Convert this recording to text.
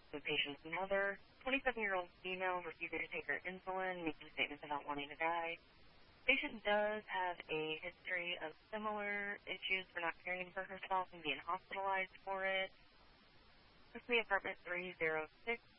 The patient's mother, 27-year-old female, refusing to take her insulin, making statements about wanting to die. Patient does have a history of similar issues for not caring for herself and being hospitalized for it. This is the apartment 306.